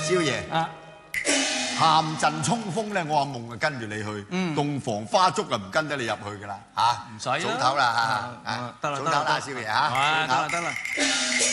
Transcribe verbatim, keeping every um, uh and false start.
少爺啊，鹹陣衝鋒咧，我阿夢啊跟住你去，洞房花燭啊唔跟得你入去噶啦嚇， 唔使啦， 早唞啦嚇， 得啦， 早唞啦，少爺嚇， 得啦得啦。